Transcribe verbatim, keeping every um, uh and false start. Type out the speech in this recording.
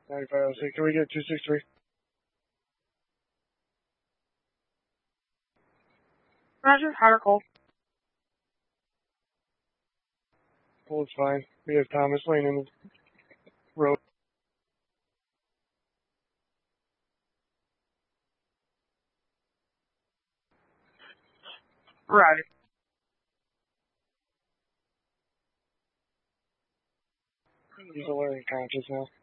ninety-five oh six. Can we get two six three? Roger, higher call. Cole's fine. We have Thomas Lane in the road. Right. He's alert and conscious now.